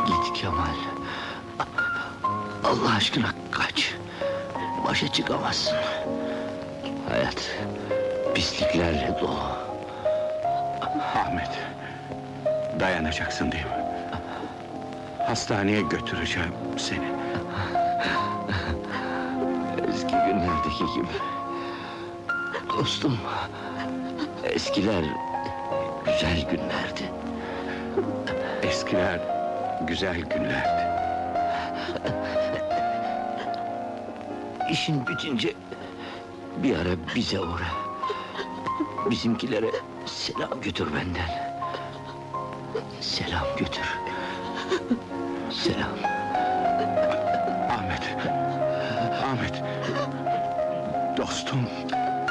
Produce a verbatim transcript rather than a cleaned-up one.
Git Kemal. Allah aşkına kaç. Başa çıkamazsın. Hayat pisliklerle dolu. Ahmet, dayanacaksın değil mi? Hastaneye götüreceğim seni. Eski günlerdeki gibi. Dostum, eskiler güzel günlerdi. Eskiler güzel günlerdi. İşin bitince bir ara bize uğra. Bizimkilere selam götür benden. Selam götür. Selam. Ahmet, Ahmet, dostum.